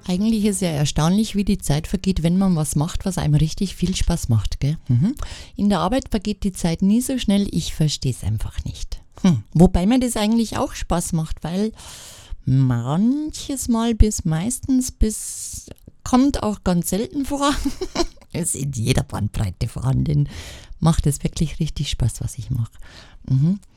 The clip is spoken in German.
Eigentlich ist ja erstaunlich, wie die Zeit vergeht, wenn man was macht, was einem richtig viel Spaß macht, gell? In der Arbeit vergeht die Zeit nie so schnell, ich verstehe es einfach nicht. Wobei mir das eigentlich auch Spaß macht, weil manches Mal bis kommt auch ganz selten vor. Ist in jeder Bandbreite vorhanden. Macht es wirklich richtig Spaß, was ich mache.